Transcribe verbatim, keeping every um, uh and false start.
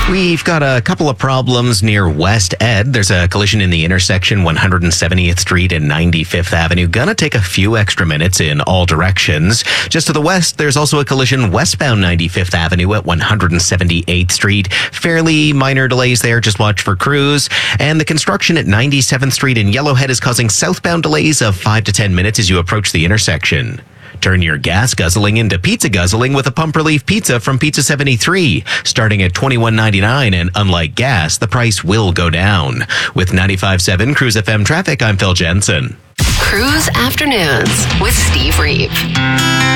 We've got a couple of problems near West Ed. There's a collision in the intersection one hundred seventieth Street and ninety-fifth Avenue. Gonna take a few extra minutes in all directions. Just to the west, there's also a collision westbound ninety-fifth Avenue at one hundred seventy-eighth Street. Fairly minor delays there. Just watch for crews. And the construction at ninety-seventh Street in Yellowhead is causing southbound delays of five to ten minutes as you approach the intersection. Turn your gas guzzling into pizza guzzling with a pump relief pizza from Pizza seventy-three. Starting at twenty-one ninety-nine, and unlike gas, the price will go down. With ninety-five point seven Cruise F M traffic, I'm Phil Jensen. Cruise Afternoons with Steve Reeve.